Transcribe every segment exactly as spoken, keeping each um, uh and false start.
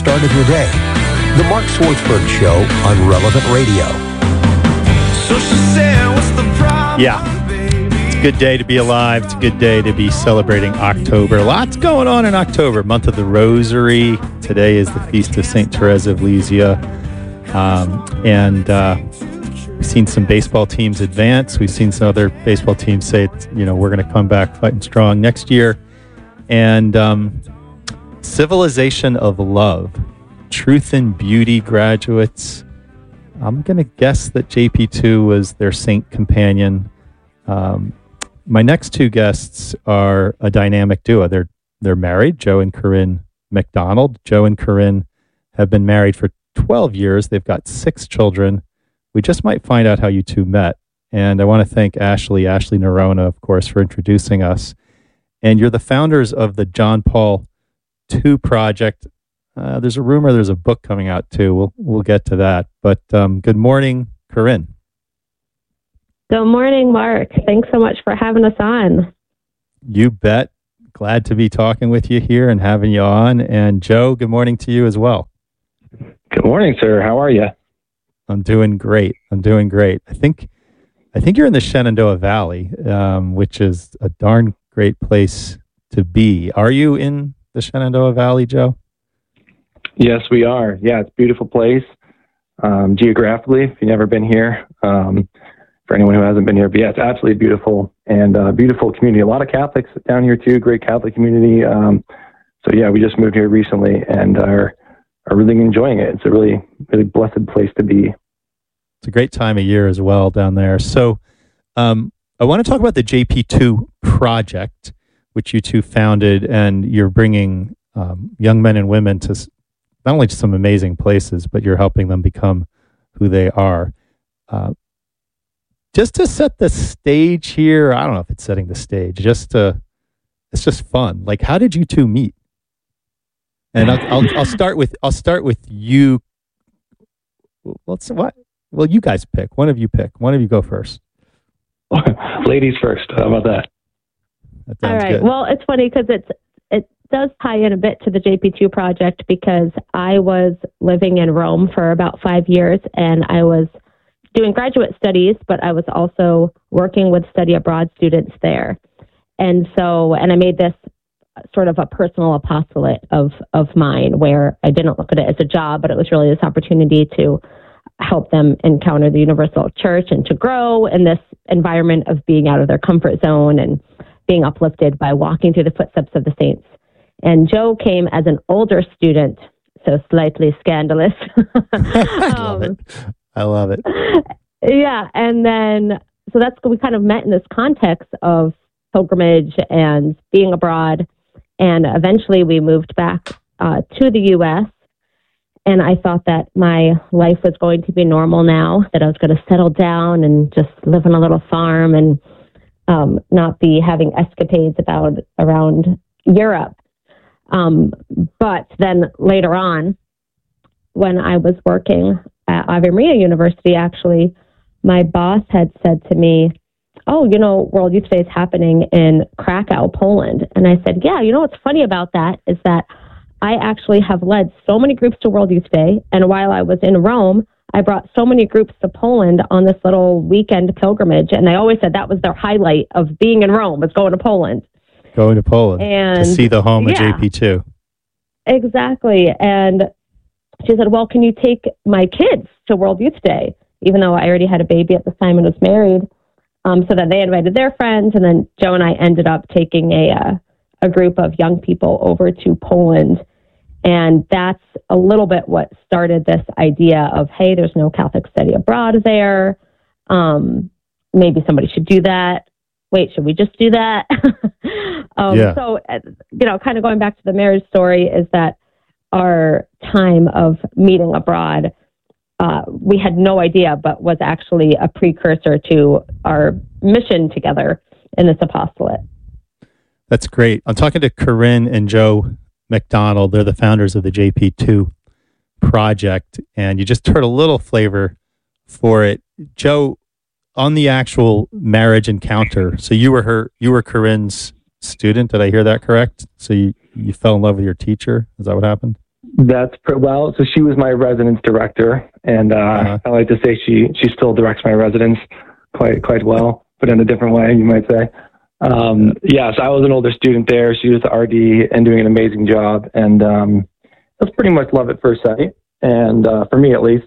Start of your day. The Mark Swartzberg Show on Relevant Radio. So she said, what's the problem? Yeah. It's a good day to be alive. It's a good day to be celebrating October. Lots going on in October. Month of the Rosary. Today is the Feast of Saint Teresa of Lisieux. Um, and uh, we've seen some baseball teams advance. We've seen some other baseball teams say, you know, we're going to come back fighting strong next year. And um, Civilization of Love. Truth and Beauty graduates. I'm going to guess that J P two was their saint companion. Um, my next two guests are a dynamic duo. They're they're married, Joe and Corinne McDonald. Joe and Corinne have been married for twelve years. They've got six children. We just might find out how you two met. And I want to thank Ashley, Ashley Nerona, of course, for introducing us. And you're the founders of the John Paul the Second Project. Uh, there's a rumor there's a book coming out too. We'll we'll get to that. But um, good morning, Corinne. Good morning, Mark. Thanks so much for having us on. You bet. Glad to be talking with you here and having you on. And Joe, good morning to you as well. Good morning, sir. How are you? I'm doing great. I'm doing great. I think I think you're in the Shenandoah Valley, um, which is a darn great place to be. Are you in the Shenandoah Valley, Joe? Yes, we are. Yeah, it's a beautiful place. Um, geographically, if you've never been here, um, for anyone who hasn't been here, but yeah, it's absolutely beautiful and uh, beautiful community. A lot of Catholics down here too, great Catholic community. Um, so yeah, we just moved here recently and are, are really enjoying it. It's a really, really blessed place to be. It's a great time of year as well down there. So um, I want to talk about the J P two Project, which you two founded, and you're bringing um, young men and women to not only to some amazing places, but you're helping them become who they are. Uh, just to set the stage here, I don't know if it's setting the stage, just to, it's just fun. Like, how did you two meet? And I'll, I'll, I'll start with, I'll start with you. Let's, what? Well, you guys pick. One of you pick. One of you go first. Ladies first. How about that? That All sounds right. good. Well, it's funny because it's, it does tie in a bit to the J P two Project because I was living in Rome for about five years and I was doing graduate studies, but I was also working with study abroad students there. And so, and I made this sort of a personal apostolate of, of mine where I didn't look at it as a job, but it was really this opportunity to help them encounter the universal church and to grow in this environment of being out of their comfort zone and being uplifted by walking through the footsteps of the saints. And Joe came as an older student, so slightly scandalous. I love it. I love it. Yeah. And then, so that's, we kind of met in this context of pilgrimage and being abroad. And eventually we moved back uh, to the U S And I thought that my life was going to be normal now, that I was going to settle down and just live on a little farm and um, not be having escapades about around Europe. Um, but then later on, when I was working at Ave Maria University, actually, my boss had said to me, oh, you know, World Youth Day is happening in Krakow, Poland. And I said, yeah, you know what's funny about that is that I actually have led so many groups to World Youth Day. And while I was in Rome, I brought so many groups to Poland on this little weekend pilgrimage. And they always said that was their highlight of being in Rome, was going to Poland. Going to Poland and, to see the home yeah, of J P two. Exactly. And she said, well, can you take my kids to World Youth Day? Even though I already had a baby at the time and was married. Um, so then they invited their friends. And then Joe and I ended up taking a, uh, a group of young people over to Poland. And that's a little bit what started this idea of, hey, there's no Catholic study abroad there. Um, maybe somebody should do that. Wait, should we just do that? um, yeah. So, you know, kind of going back to the marriage story is that our time of meeting abroad, uh, we had no idea, but was actually a precursor to our mission together in this apostolate. That's great. I'm talking to Corinne and Joe McDonald. They're the founders of the J P two Project, and you just heard a little flavor for it. Joe, on the actual marriage encounter, so you were her, you were Corinne's student. Did I hear that correct? So you, you fell in love with your teacher? Is that what happened? That's pr- well. So she was my residence director, and uh, uh-huh. I like to say she she still directs my residence quite quite well, but in a different way, you might say. Um, yes, I was an older student there. She was the R D and doing an amazing job, and um, it was pretty much love at first sight, and uh, for me at least.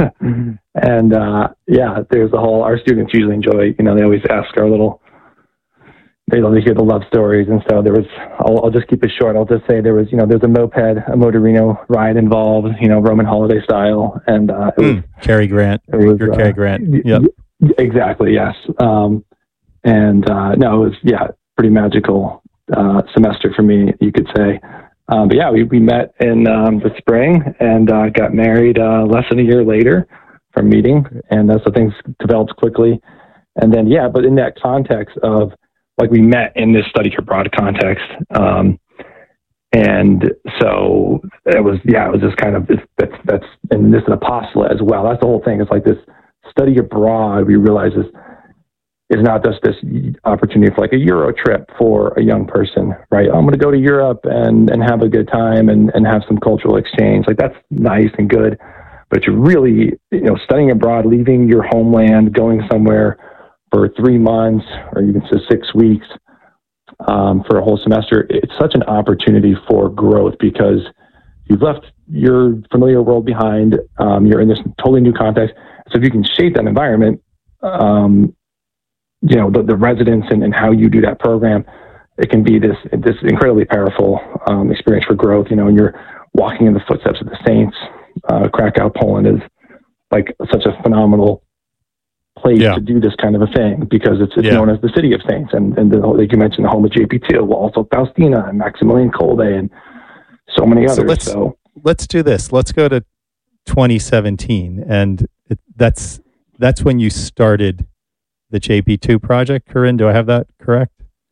And uh, yeah, there's the whole. Our students usually enjoy. You know, they always ask our little. They love to hear the love stories, and so there was. I'll, I'll just keep it short. I'll just say there was, you know, there's a moped, a Motorino ride involved, you know, Roman holiday style, and uh, it mm, was Cary Grant. It was Your uh, Cary Grant. Yep. Exactly. Yes. Um, and uh, no, it was yeah, pretty magical uh, semester for me, you could say. Um, but yeah, we we met in um, the spring and uh, got married uh, less than a year later from meeting, and uh, so things developed quickly. And then yeah, but in that context of like we met in this study abroad context. Um, and so it was, yeah, it was just kind of, this, that's, that's, and this is an apostolate as well. That's the whole thing. It's like this study abroad, we realize is, is not just this opportunity for like a Euro trip for a young person, right? I'm going to go to Europe and, and have a good time and, and have some cultural exchange. Like that's nice and good, but you're really, you know, studying abroad, leaving your homeland, going somewhere for three months or even so six weeks um, for a whole semester, it's such an opportunity for growth because you've left your familiar world behind. Um, you're in this totally new context. So if you can shape that environment, um, you know, the, the residents and, and how you do that program, it can be this this incredibly powerful um, experience for growth. You know, and you're walking in the footsteps of the saints. Uh, Krakow, Poland is like such a phenomenal place yeah. to do this kind of a thing because it's, it's yeah. known as the City of Saints, and and the, like you mentioned, the home of J P two, also Faustina and Maximilian Kolbe and so many others. So let's, so let's do this. Let's go to twenty seventeen, and it, that's that's when you started the J P two project. Corinne, do I have that correct?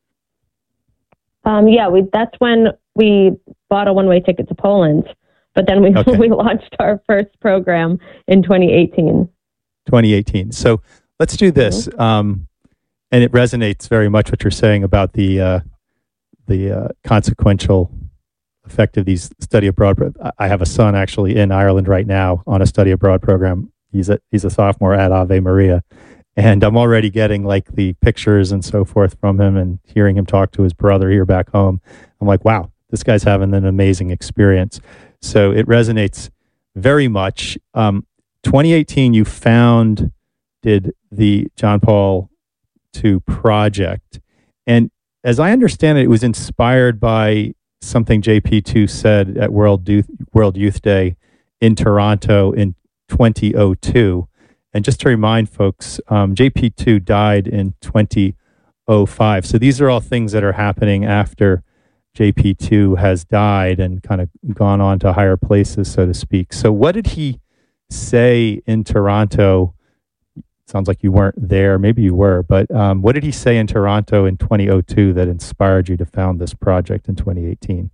Um, yeah, we that's when we bought a one-way ticket to Poland, but then we okay. we launched our first program in twenty eighteen. twenty eighteen. So let's do this. Mm-hmm. Um, and it resonates very much what you're saying about the uh, the uh, consequential effect of these study abroad. I have a son actually in Ireland right now on a study abroad program. He's a he's a sophomore at Ave Maria, and I'm already getting like the pictures and so forth from him and hearing him talk to his brother here back home. I'm like, wow, this guy's having an amazing experience. So it resonates very much. Um, twenty eighteen, you found, did the John Paul the Second project. And as I understand it, it was inspired by something J P two said at World Youth, World Youth Day in Toronto in twenty oh two. And just to remind folks, um, J P two died in twenty oh five. So these are all things that are happening after J P two has died and kind of gone on to higher places, so to speak. So what did he say in Toronto? Sounds like you weren't there. Maybe you were, but um, what did he say in Toronto in twenty oh two that inspired you to found this project in twenty eighteen?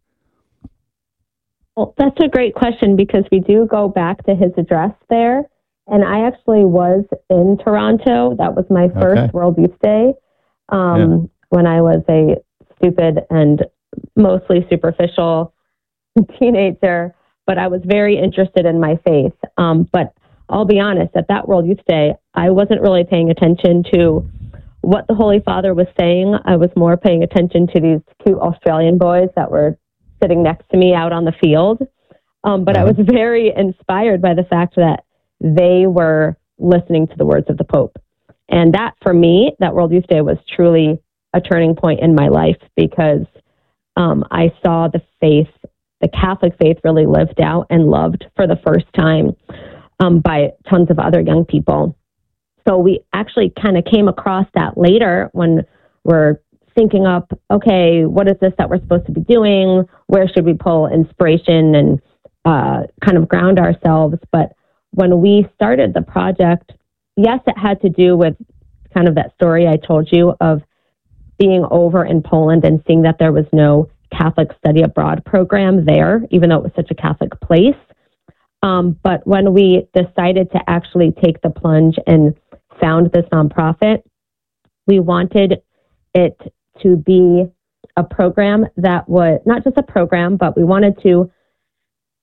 Well, that's a great question because we do go back to his address there. And I actually was in Toronto. That was my first okay. World Youth Day um, yeah. when I was a stupid and mostly superficial teenager, but I was very interested in my faith. Um, but I'll be honest, at that World Youth Day, I wasn't really paying attention to what the Holy Father was saying. I was more paying attention to these cute Australian boys that were sitting next to me out on the field. Um, but uh-huh. I was very inspired by the fact that they were listening to the words of the Pope. And that, for me, that World Youth Day was truly a turning point in my life because um, I saw the faith, the Catholic faith really lived out and loved for the first time um, by tons of other young people. So we actually kind of came across that later when we're thinking up, okay, what is this that we're supposed to be doing? Where should we pull inspiration and uh, kind of ground ourselves? But when we started the project, yes, it had to do with kind of that story I told you of being over in Poland and seeing that there was no Catholic study abroad program there, even though it was such a Catholic place. Um, but when we decided to actually take the plunge and found this nonprofit, we wanted it to be a program that was not just a program, but we wanted to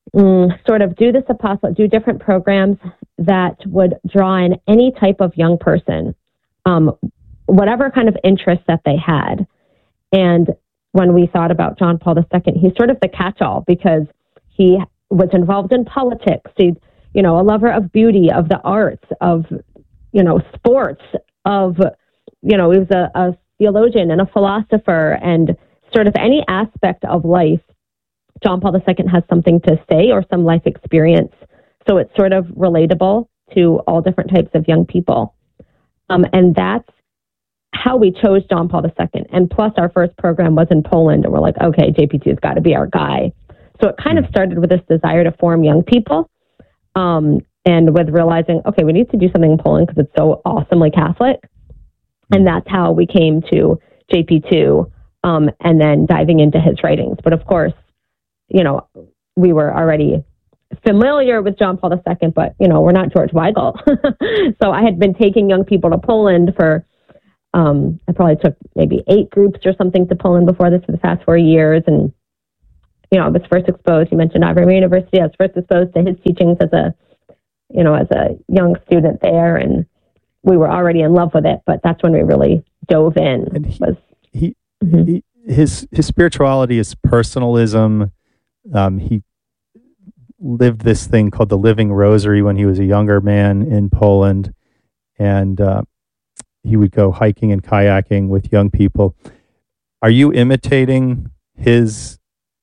mm, sort of do this apostle, do different programs that would draw in any type of young person, um, whatever kind of interest that they had. And when we thought about John Paul the Second, he's sort of the catch-all because he was involved in politics. He's, you know, a lover of beauty, of the arts, of, you know, sports, of, you know, he was a, a theologian and a philosopher, and sort of any aspect of life, John Paul the Second has something to say or some life experience. So it's sort of relatable to all different types of young people. Um, and that's how we chose John Paul the Second. And plus our first program was in Poland, and we're like, okay, J P T has got to be our guy. So it kind of started with this desire to form young people, um, and with realizing, okay, we need to do something in Poland because it's so awesomely Catholic. And that's how we came to J P two, um, and then diving into his writings. But of course, you know, we were already familiar with John Paul the Second, but, you know, we're not George Weigel. So I had been taking young people to Poland for, um, I probably took maybe eight groups or something to Poland before this for the past four years. And, you know, I was first exposed, you mentioned Ave Maria University, I was first exposed to his teachings as a, you know, as a young student there. And we were already in love with it, but that's when we really dove in. And he, was, he, mm-hmm. he his his spirituality is personalism. Um, he lived this thing called the Living Rosary when he was a younger man in Poland, and uh, he would go hiking and kayaking with young people. Are you imitating his